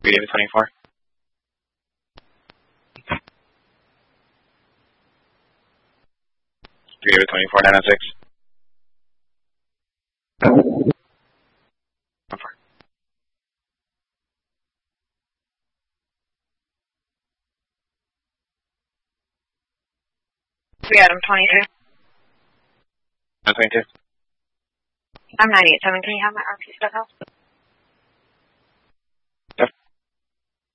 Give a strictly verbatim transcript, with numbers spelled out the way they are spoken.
three David twenty-four. three David twenty-four, nine oh six. three Adam twenty-two. nine twenty-two. I'm nine eight seven. Can you have my R P stuff out?